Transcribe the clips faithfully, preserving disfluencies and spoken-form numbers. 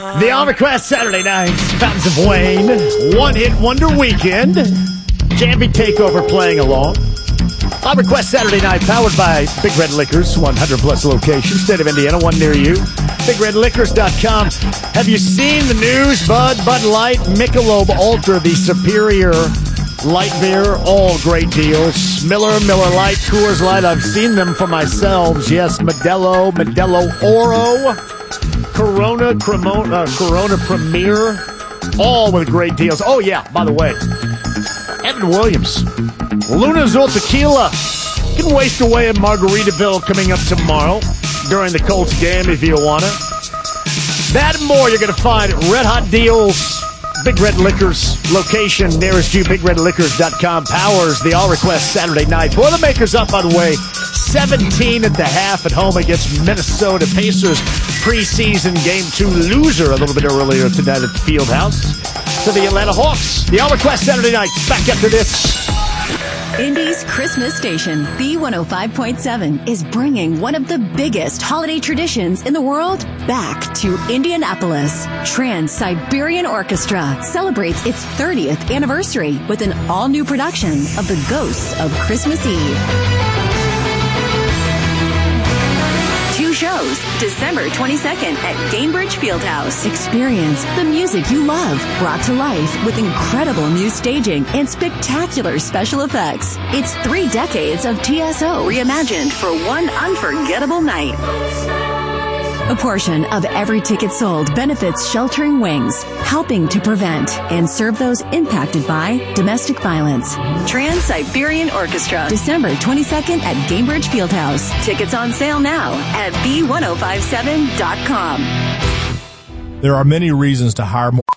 The On Request Saturday nights, Fountains of Wayne, One Hit Wonder Weekend, Jambi Takeover playing along. On Request Saturday night, powered by Big Red Liquors, one hundred plus locations, state of Indiana, one near you. big red liquors dot com. Have you seen the news? Bud, Bud Light, Michelob Ultra, the superior light beer, all great deals. Miller, Miller Light, Coors Light, I've seen them for myself. Yes, Modelo, Modelo Oro, Corona, Cremona, uh, Corona Premier, all with great deals. Oh, yeah, by the way, Evan Williams, Luna Azul Tequila. You can waste away in Margaritaville coming up tomorrow during the Colts game if you want to. That and more you're going to find at Red Hot Deals, Big Red Liquors, location nearest you, big red liquors dot com. Powers the All Request Saturday night. Boilermakers up, by the way, seventeen at the half at home against Minnesota Pacers. Preseason game two loser a little bit earlier tonight at the Fieldhouse. To the Atlanta Hawks. The All Request Saturday night. Back after this. Indy's Christmas station, B one oh five point seven, is bringing one of the biggest holiday traditions in the world back to Indianapolis. Trans-Siberian Orchestra celebrates its thirtieth anniversary with an all-new production of The Ghosts of Christmas Eve. Two shows, December twenty-second at Gainbridge Fieldhouse. Experience the music you love, brought to life with incredible new staging and spectacular special effects. It's three decades of T S O reimagined for one unforgettable night. A portion of every ticket sold benefits Sheltering Wings, helping to prevent and serve those impacted by domestic violence. Trans-Siberian Orchestra, December twenty-second at Gainbridge Fieldhouse. Tickets on sale now at B one oh five seven dot com. There are many reasons to hire more.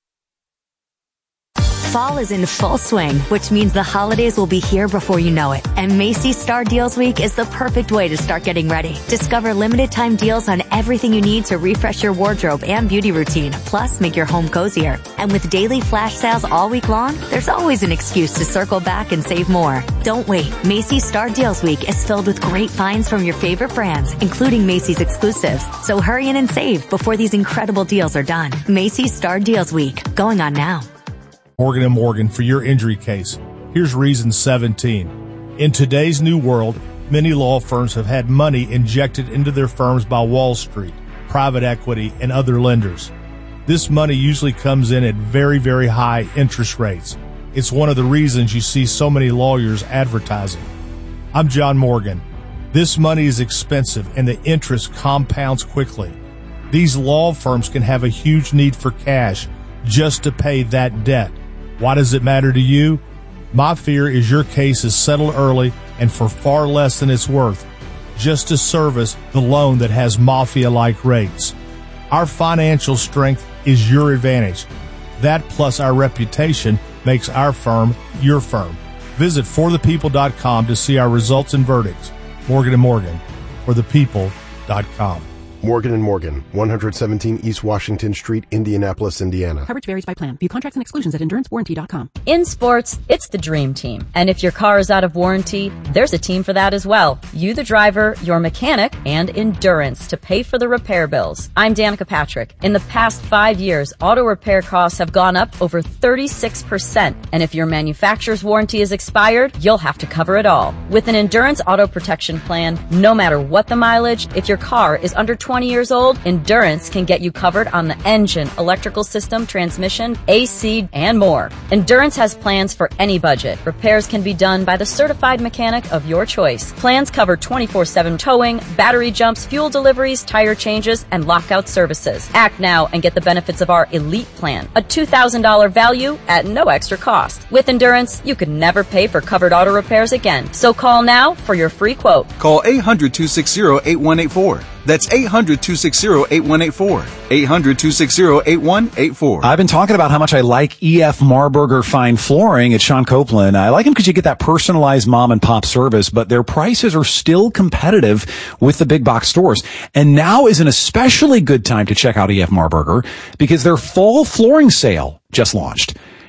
Fall is in full swing, which means the holidays will be here before you know it. And Macy's Star Deals Week is the perfect way to start getting ready. Discover limited time deals on everything you need to refresh your wardrobe and beauty routine, plus make your home cozier. And with daily flash sales all week long, there's always an excuse to circle back and save more. Don't wait. Macy's Star Deals Week is filled with great finds from your favorite brands, including Macy's exclusives. So hurry in and save before these incredible deals are done. Macy's Star Deals Week, going on now. Morgan and Morgan for your injury case. Here's reason seventeen. In today's new world, many law firms have had money injected into their firms by Wall Street, private equity, and other lenders. This money usually comes in at very, very high interest rates. It's one of the reasons you see so many lawyers advertising. I'm John Morgan. This money is expensive and the interest compounds quickly. These law firms can have a huge need for cash just to pay that debt. Why does it matter to you? My fear is your case is settled early and for far less than it's worth, just to service the loan that has mafia-like rates. Our financial strength is your advantage. That plus our reputation makes our firm your firm. Visit for the people dot com to see our results and verdicts. Morgan and Morgan, for the people dot com. Morgan and Morgan, one seventeen East Washington Street, Indianapolis, Indiana. Coverage varies by plan. View contracts and exclusions at endurance warranty dot com. In sports, it's the dream team. And if your car is out of warranty, there's a team for that as well. You, the driver, your mechanic, and Endurance to pay for the repair bills. I'm Danica Patrick. In the past five years, auto repair costs have gone up over thirty-six percent. And if your manufacturer's warranty is expired, you'll have to cover it all. With an Endurance auto protection plan, no matter what the mileage, if your car is under twenty years old, Endurance can get you covered on the engine, electrical system, transmission, A C, and more. Endurance has plans for any budget. Repairs can be done by the certified mechanic of your choice. Plans cover twenty-four seven towing, battery jumps, fuel deliveries, tire changes, and lockout services. Act now and get the benefits of our Elite Plan, a two thousand dollars value at no extra cost. With Endurance, you could never pay for covered auto repairs again. So call now for your free quote. Call eight hundred, two six zero, eight one eight four. That's eight hundred, two six zero, eight one eight four. eight hundred, two six zero, eight one eight four. I've been talking about how much I like E F Marburger Fine Flooring at Sean Copeland. I like them because you get that personalized mom and pop service, but their prices are still competitive with the big box stores. And now is an especially good time to check out E F Marburger because their fall flooring sale just launched.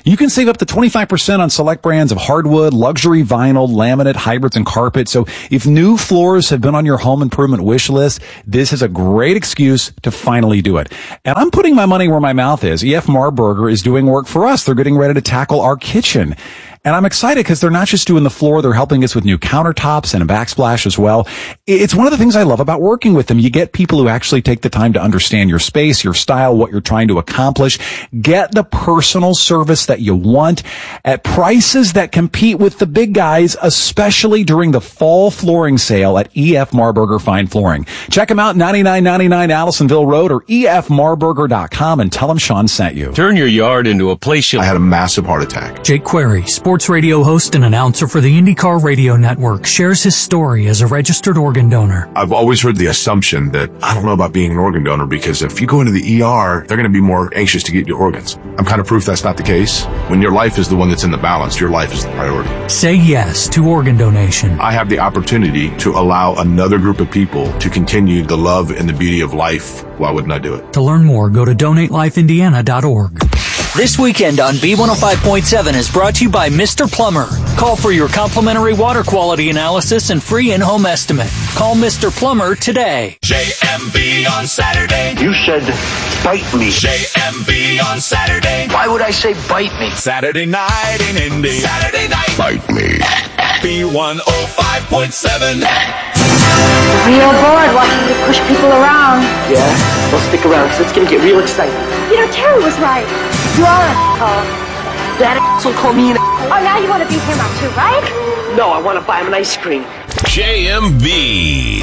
You can save up to twenty-five percent on select brands of hardwood, luxury vinyl, laminate, hybrids, and carpet. So if new floors have been on your home improvement wish list, this is a great excuse to finally do it. And I'm putting my money where my mouth is. E F Marburger is doing work for us. They're getting ready to tackle our kitchen. And I'm excited because they're not just doing the floor, they're helping us with new countertops and a backsplash as well. It's one of the things I love about working with them. You get people who actually take the time to understand your space, your style, what you're trying to accomplish. Get the personal service that you want at prices that compete with the big guys, especially during the fall flooring sale at E F Marburger Fine Flooring. Check them out, ninety-nine ninety-nine Allisonville Road or E F marburger dot com, and tell them Sean sent you. Turn your yard into a place you'll... I had a massive heart attack. Jake Query, sports radio host and announcer for the IndyCar Radio Network, shares his story as a registered organ donor. I've always heard the assumption that I don't know about being an organ donor because if you go into the E R, they're going to be more anxious to get your organs. I'm kind of proof that's not the case. When your life is the one that's in the balance, your life is the priority. Say yes to organ donation. I have the opportunity to allow another group of people to continue the love and the beauty of life. Why wouldn't I do it? To learn more, go to donate life indiana dot org. This weekend on B one oh five point seven is brought to you by Mister Plumber. Call for your complimentary water quality analysis and free in-home estimate. Call Mister Plumber today. J M B on Saturday. You said bite me. J M B on Saturday. Why would I say bite me? Saturday night in Indy. Saturday night. Bite me. B one oh five point seven. Real bored watching you push people around. Yeah? Well, stick around because it's going to get real exciting. You know, Terry was right. You are an asshole. That asshole called me an asshole. Oh, now you want to beat him up too, right? No, I want to buy him an ice cream. J M B.